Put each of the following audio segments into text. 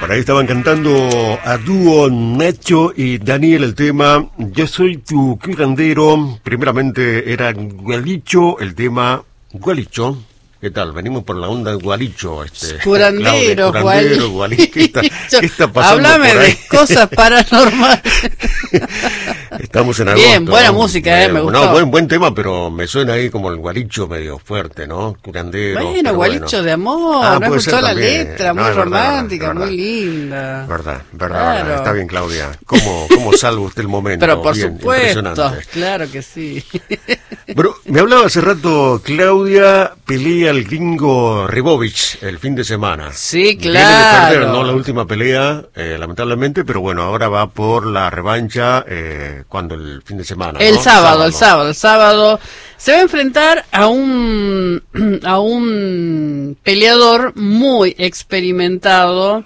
Por ahí estaban cantando a dúo Nacho y Daniel el tema Yo soy tu curandero. Primeramente era Gualicho, el tema Gualicho. ¿Qué tal? Venimos por la onda de Gualicho. Curandero, Gualicho. ¿Qué está pasando? Háblame de cosas paranormales. Estamos en agosto. Bien, buena música, me gustó. No, buen tema, pero me suena ahí como el Gualicho medio fuerte, ¿no? Curandero. Bueno, Gualicho de amor, no escuchó la letra, muy romántica, verdad. Muy linda. Verdad. Claro. Está bien, Claudia. ¿Cómo salva usted el momento? Pero por bien, supuesto, claro que sí. Bueno, me hablaba hace rato, Claudia, pelea el gringo Ribovich el fin de semana. Sí, claro. Viene de perder, ¿no? La última pelea, lamentablemente, pero bueno, ahora va por la revancha cuando el fin de semana. El ¿no? sábado. Se va a enfrentar a un peleador muy experimentado.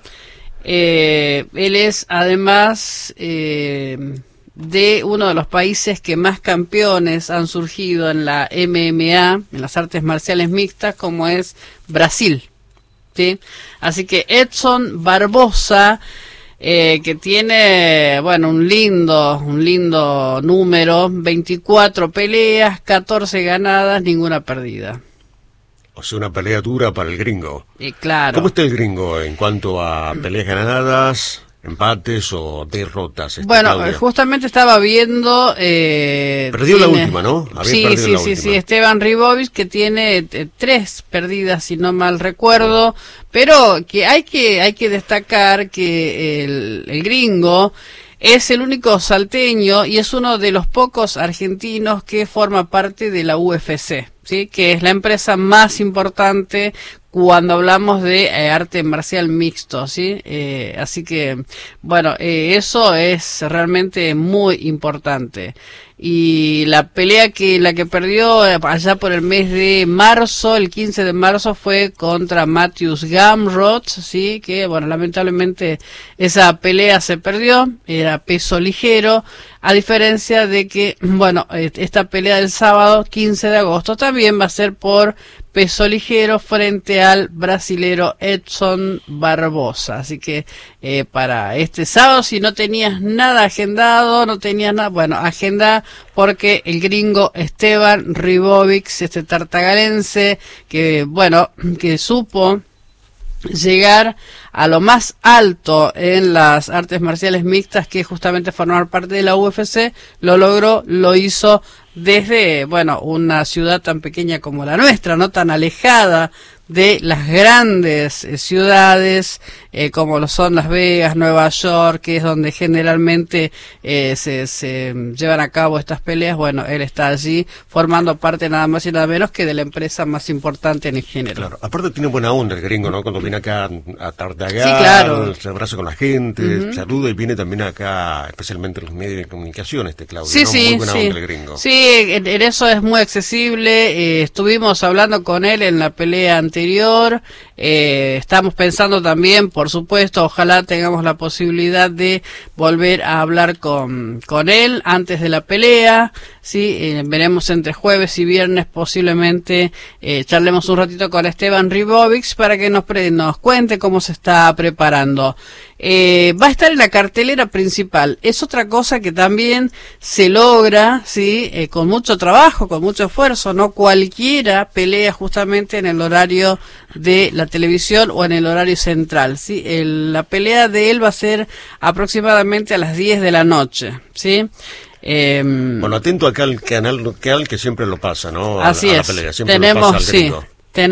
Él es además de uno de los países que más campeones han surgido en la MMA, en las artes marciales mixtas, como es Brasil, ¿sí? Así que Edson Barbosa, que tiene, bueno, un lindo número, 24 peleas, 14 ganadas, ninguna perdida. O sea, una pelea dura para el gringo. Claro. ¿Cómo está el gringo en cuanto a peleas ganadas, empates o derrotas? Bueno, Claudia? justamente estaba viendo... Perdió la última, ¿no? Sí, Esteban Ribovich, que tiene 3 perdidas, si no mal recuerdo, pero que hay que destacar que el gringo es el único salteño y es uno de los pocos argentinos que forma parte de la UFC, ¿sí? Que es la empresa más importante cuando hablamos de arte marcial mixto, ¿sí? Así que, bueno, eso es realmente muy importante. Y la pelea la que perdió allá por el mes de marzo, el 15 de marzo, fue contra Matthews Gamrot, ¿sí? Que, bueno, lamentablemente esa pelea se perdió, era peso ligero, a diferencia de que, bueno, esta pelea del sábado, 15 de agosto, también va a ser por peso ligero frente al brasilero Edson Barbosa. Así que para este sábado, si no tenías nada agendado, bueno, agenda, porque el gringo Esteban Ribovich, este tartagalense, que bueno, que supo llegar a lo más alto en las artes marciales mixtas, que es justamente formar parte de la UFC, lo logró, lo hizo desde, bueno, una ciudad tan pequeña como la nuestra, no tan alejada de las grandes ciudades como lo son Las Vegas, Nueva York, que es donde generalmente se llevan a cabo estas peleas. Bueno, él está allí formando parte nada más y nada menos que de la empresa más importante en el género. Claro, aparte tiene buena onda el gringo, ¿no? Cuando viene acá a tartagar, sí, claro, se abraza con la gente, saluda y viene también acá, especialmente en los medios de comunicación, Claudio, sí, ¿no? sí, Muy buena sí. onda el gringo. Sí, en eso es muy accesible. Estuvimos hablando con él en la pelea anterior. Estamos pensando también, por supuesto, ojalá tengamos la posibilidad de volver a hablar con él antes de la pelea, ¿sí? Veremos entre jueves y viernes, posiblemente charlemos un ratito con Esteban Ribovich para que nos cuente cómo se está preparando. Va a estar en la cartelera principal. Es otra cosa que también se logra, ¿sí? Con mucho trabajo, con mucho esfuerzo. No cualquiera pelea justamente en el horario de la televisión o en el horario central, ¿sí? La pelea de él va a ser aproximadamente a las 10 de la noche, ¿sí? Bueno, atento acá al canal local que siempre lo pasa, ¿no? Así a la es. pelea. Siempre lo pasa al gringo.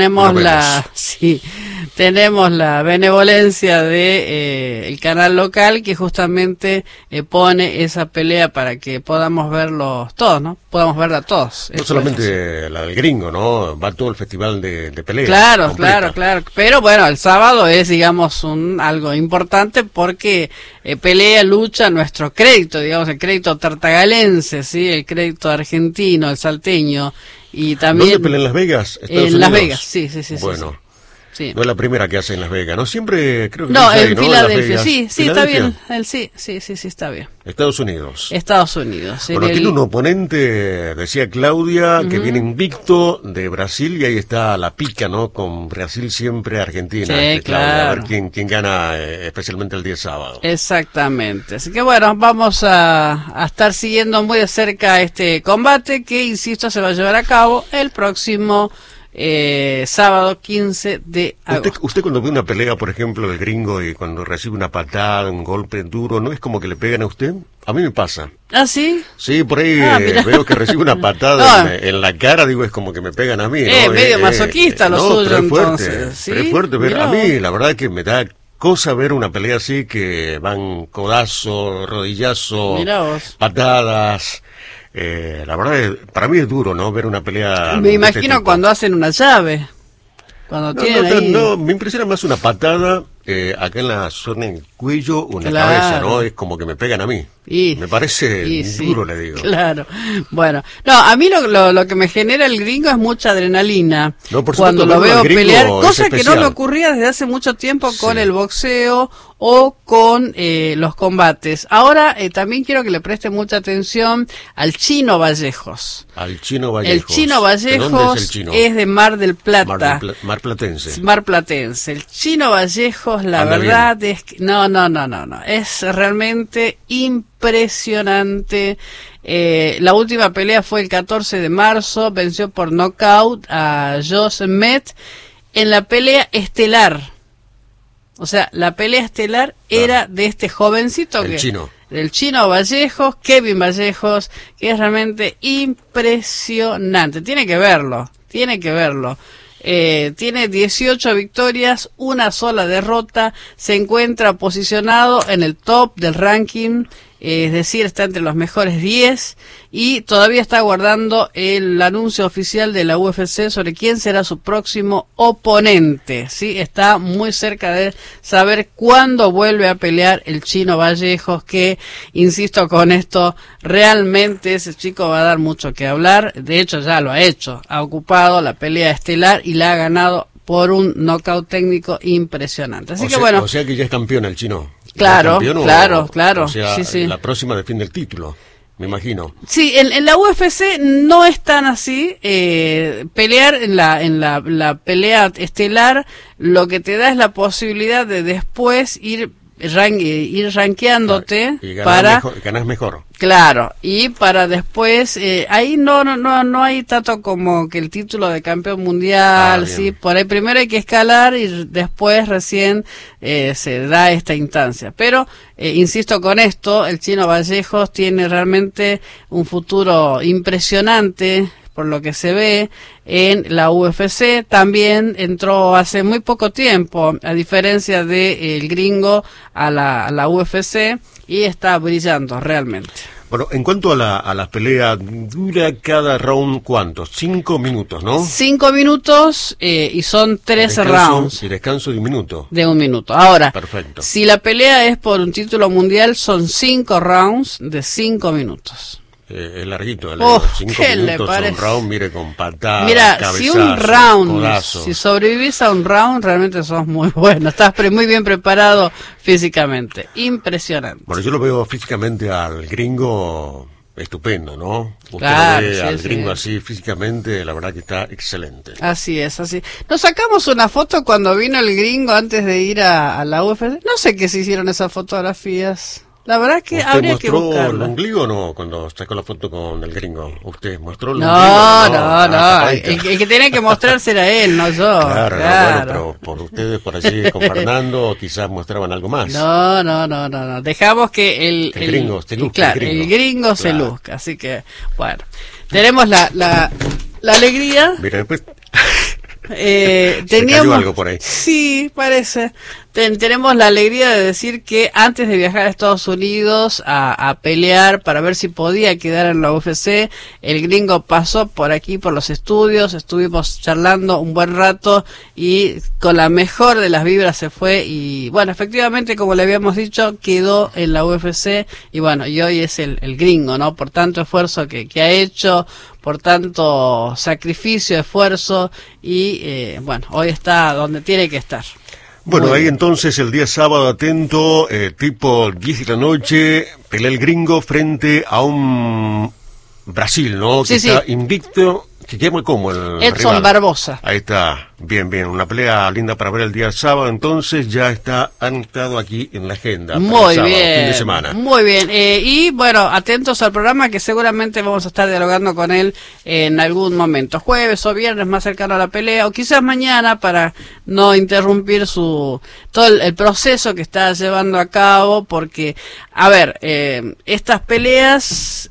Tenemos la benevolencia de el canal local que justamente pone esa pelea para que podamos verlos todos, ¿no? Podamos verla todos. No solamente la del gringo, ¿no? Va todo el festival de peleas. Claro. Pero bueno, el sábado es, digamos, algo importante porque lucha nuestro crédito, digamos, el crédito tartagalense, ¿sí? El crédito argentino, el salteño. Y también, ¿dónde pelea? ¿En Las Vegas? En Las Vegas, sí. Bueno, Sí. No es la primera que hace en Las Vegas, ¿no? Siempre creo que No, es ahí, en ¿no? Filadelfia, Las Vegas. sí, está bien. ¿Filadelfia? Sí, está bien. Estados Unidos. Estados Unidos. Bueno, tiene un oponente, decía Claudia, que viene invicto de Brasil, y ahí está la pica, ¿no? Con Brasil siempre Argentina. Sí, Claudia, claro. a ver quién gana, especialmente el día sábado. Exactamente. Así que bueno, vamos a estar siguiendo muy de cerca este combate que, insisto, se va a llevar a cabo el próximo sábado 15 de agosto. Usted cuando ve una pelea, por ejemplo, del gringo, y cuando recibe una patada, un golpe duro, ¿no es como que le pegan a usted? A mí me pasa. ¿Ah, sí? Sí, por ahí Mira. veo que recibe una patada en la cara, digo, es como que me pegan a mí, ¿no? Medio masoquista lo suyo, pero es fuerte, entonces. ¿Sí? pero es fuerte ver Mirá a mí, vos. la verdad que me da cosa ver una pelea así, que van codazo, rodillazo, Mirá vos. patadas. La verdad, para mí es duro, ¿no? Ver una pelea. Me de este imagino tipo. cuando hacen una llave. Cuando tienen ahí... No, me impresiona más una patada acá en la zona del cuello o en la Claro. cabeza, ¿no? Es como que me pegan a mí. Me parece duro, le digo. Claro. Bueno, no, a mí lo que me genera el gringo es mucha adrenalina. No, por cuando supuesto, lo veo el gringo pelear, es cosa que no especial. me ocurría desde hace mucho tiempo con Sí. el boxeo o con los combates. Ahora también quiero que le preste mucha atención al Chino Vallejos. Al Chino Vallejos. El Chino Vallejos ¿De dónde es el Chino? es de Mar del Plata. Mar Platense. Mar Platense. El Chino Vallejos, la Anda verdad es que no. Es realmente impresionante. La última pelea fue el 14 de marzo. Venció por nocaut a Josh Emmett en la pelea estelar. O sea, la pelea estelar era de este jovencito El chino. del Chino Vallejos, Kevin Vallejos, que es realmente impresionante. Tiene que verlo. Tiene 18 victorias, una sola derrota, se encuentra posicionado en el top del ranking, es decir, está entre los mejores 10 y todavía está aguardando el anuncio oficial de la UFC sobre quién será su próximo oponente. Sí, está muy cerca de saber cuándo vuelve a pelear el Chino Vallejos, que, insisto con esto, realmente ese chico va a dar mucho que hablar. De hecho, ya lo ha hecho, ha ocupado la pelea estelar y la ha ganado por un knockout técnico impresionante. Así que bueno. O sea que ya es campeón el Chino. Claro, ¿Ya es campeón claro. O sea, Sí. la próxima defiende el título, me imagino. Sí, en la UFC no es tan así. Pelear en la pelea estelar lo que te da es la posibilidad de después ir rankeándote Y para ganás mejor. claro, y para después ahí no hay tanto como que el título de campeón mundial, Bien. sí, por ahí primero hay que escalar y después recién se da esta instancia. Pero insisto con esto, el Chino Vallejos tiene realmente un futuro impresionante por lo que se ve en la UFC. También entró hace muy poco tiempo, a diferencia de el gringo, a la UFC, y está brillando realmente. Bueno, en cuanto a la pelea, dura cada round, ¿cuántos? 5 minutos, ¿no? 5 minutos y son 13 rounds. Y descanso de 1 minuto. De 1 minuto. Ahora, Perfecto. si la pelea es por un título mundial, son 5 rounds de 5 minutos. Es larguito, Oh, 5 ¿qué le minutos parece? un round, mire, con patadas, Mira, si un cabezazos, round, codazos. si sobrevivís a un round, realmente sos muy bueno. Estás muy bien preparado físicamente. Impresionante. Bueno, yo lo veo físicamente al gringo estupendo, ¿no? Usted Claro, lo ve sí, al sí. gringo así físicamente, la verdad que está excelente. Así es, así. Nos sacamos una foto cuando vino el gringo antes de ir a la UFC. No sé qué se hicieron esas fotografías. La verdad es que ¿Usted habría que mostró el buscarla. ombligo o no cuando sacó la foto con el gringo? ¿Usted mostró el No. ombligo? El que tenía que mostrarse era él, no yo. Claro, Claro. bueno, pero por ustedes por allí con Fernando quizás mostraban algo más. No. Dejamos que el gringo se luzca, claro, el gringo. el gringo se Claro. luzca. Así que, bueno, tenemos la alegría. Mira, después Teníamos cayó algo por ahí. Sí, parece. Tenemos la alegría de decir que antes de viajar a Estados Unidos a pelear para ver si podía quedar en la UFC, el gringo pasó por aquí, por los estudios, estuvimos charlando un buen rato y con la mejor de las vibras se fue y bueno, efectivamente, como le habíamos dicho, quedó en la UFC y bueno, y hoy es el gringo, ¿no? Por tanto esfuerzo que ha hecho, por tanto sacrificio, esfuerzo y bueno, hoy está donde tiene que estar. Bueno, ahí entonces el día sábado, atento, tipo 10 de la noche, pelea el gringo frente a un Brasil, ¿no? Que está invicto, que llama como el Edson rival. Barbosa. Ahí está, bien, una pelea linda para ver el día sábado, entonces ya está anotado aquí en la agenda. Muy sábado, bien, fin de semana. muy bien. Y bueno, atentos al programa que seguramente vamos a estar dialogando con él en algún momento, jueves o viernes más cercano a la pelea, o quizás mañana para no interrumpir todo el proceso que está llevando a cabo, porque, a ver, estas peleas,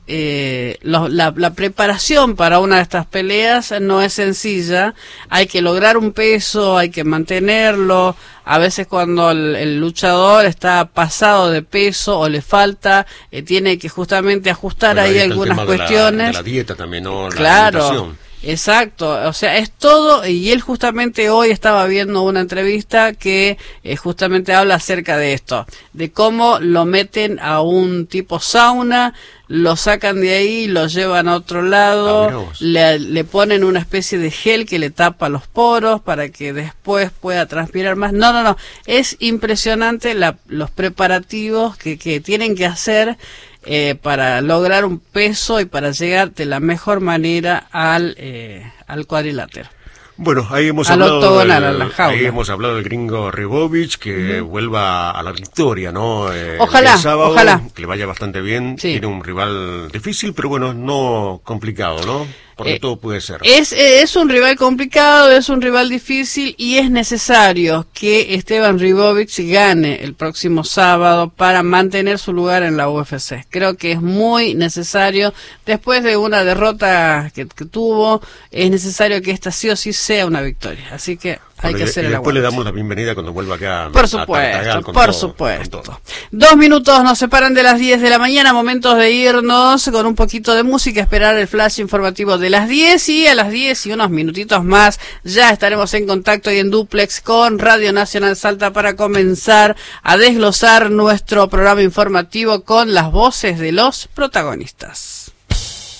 la preparación para una de estas peleas no es sencilla, hay que lograr un peso, hay que mantenerlo. A veces cuando el luchador está pasado de peso o le falta, tiene que justamente ajustar ahí algunas cuestiones. De la dieta también, ¿no? Claro, exacto, o sea, es todo, y él justamente hoy estaba viendo una entrevista que justamente habla acerca de esto, de cómo lo meten a un tipo sauna, lo sacan de ahí, lo llevan a otro lado, le ponen una especie de gel que le tapa los poros para que después pueda transpirar más. No, es impresionante los preparativos que tienen que hacer para lograr un peso y para llegar de la mejor manera al cuadrilátero. Bueno, ahí hemos hablado del gringo Hrivovich, que vuelva a la victoria, ¿no? Ojalá, el sábado, ojalá. Que le vaya bastante bien. Sí. Tiene un rival difícil, pero bueno, no complicado, ¿no? Porque todo puede ser. Es un rival complicado, es un rival difícil y es necesario que Esteban Hrivovich gane el próximo sábado para mantener su lugar en la UFC. Creo que es muy necesario. Después de una derrota que tuvo, es necesario que esta sí o sí sea una victoria. Así que hay que hacer el aguante. Después le damos la bienvenida cuando vuelva acá. Por supuesto. 2 minutos nos separan de las 10 de la mañana, momentos de irnos con un poquito de música, esperar el flash informativo de las 10 y a las 10 y unos minutitos más ya estaremos en contacto y en duplex con Radio Nacional Salta para comenzar a desglosar nuestro programa informativo con las voces de los protagonistas.